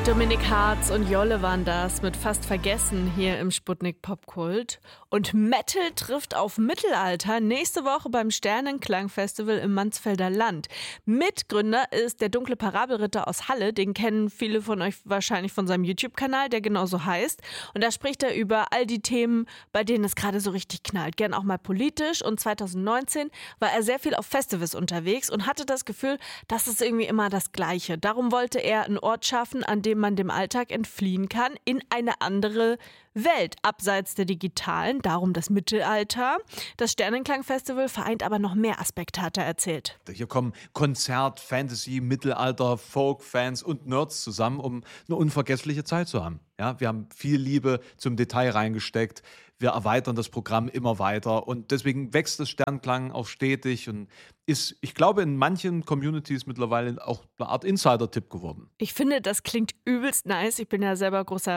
Dominik Hartz und Jolle waren das mit Fast vergessen hier im Sputnik Popkult. Und Metal trifft auf Mittelalter nächste Woche beim Sternenklang-Festival im Mansfelder Land. Mitgründer ist der dunkle Parabelritter aus Halle. Den kennen viele von euch wahrscheinlich von seinem YouTube-Kanal, der genauso heißt. Und da spricht er über all die Themen, bei denen es gerade so richtig knallt. Gern auch mal politisch. Und 2019 war er sehr viel auf Festivals unterwegs und hatte das Gefühl, das ist irgendwie immer das Gleiche. Darum wollte er einen Ort schaffen, an dem man dem Alltag entfliehen kann, in eine andere Welt, abseits der digitalen, darum das Mittelalter. Das Sternenklang-Festival vereint aber noch mehr Aspekte, hat er erzählt. Hier kommen Konzert-, Fantasy-, Mittelalter-, Folk-Fans und Nerds zusammen, um eine unvergessliche Zeit zu haben. Ja, wir haben viel Liebe zum Detail reingesteckt. Wir erweitern das Programm immer weiter und deswegen wächst das Sternenklang auch stetig und ist, ich glaube, in manchen Communities mittlerweile auch eine Art Insider-Tipp geworden. Ich finde, das klingt übelst nice. Ich bin ja selber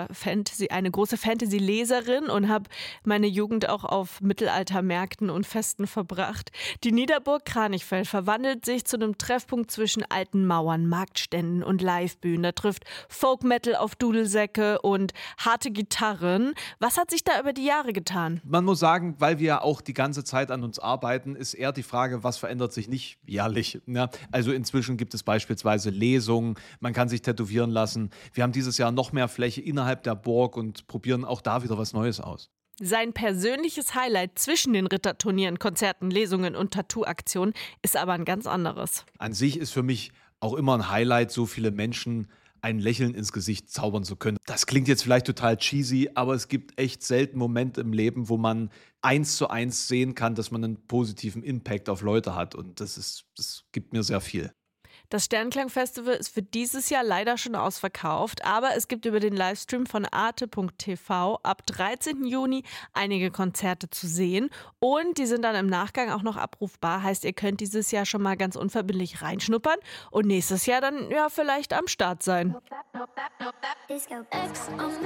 eine große Fantasy-Leserin und habe meine Jugend auch auf Mittelaltermärkten und Festen verbracht. Die Niederburg Kranichfeld verwandelt sich zu einem Treffpunkt zwischen alten Mauern, Marktständen und Livebühnen. Da trifft Folk-Metal auf Dudelsäcke und harte Gitarren. Was hat sich da über die Jahre getan? Man muss sagen, weil wir ja auch die ganze Zeit an uns arbeiten, ist eher die Frage, was verändert sich nicht jährlich. Ja, also inzwischen gibt es beispielsweise Lesungen, man kann sich tätowieren lassen. Wir haben dieses Jahr noch mehr Fläche innerhalb der Burg und probieren auch da wieder was Neues aus. Sein persönliches Highlight zwischen den Ritterturnieren, Konzerten, Lesungen und Tattoo-Aktionen ist aber ein ganz anderes. An sich ist für mich auch immer ein Highlight, so viele Menschen ein Lächeln ins Gesicht zaubern zu können. Das klingt jetzt vielleicht total cheesy, aber es gibt echt selten Momente im Leben, wo man 1:1 sehen kann, dass man einen positiven Impact auf Leute hat. Und das gibt mir sehr viel. Das Sternenklang-Festival ist für dieses Jahr leider schon ausverkauft, aber es gibt über den Livestream von arte.tv ab 13. Juni einige Konzerte zu sehen und die sind dann im Nachgang auch noch abrufbar. Heißt, ihr könnt dieses Jahr schon mal ganz unverbindlich reinschnuppern und nächstes Jahr dann ja vielleicht am Start sein.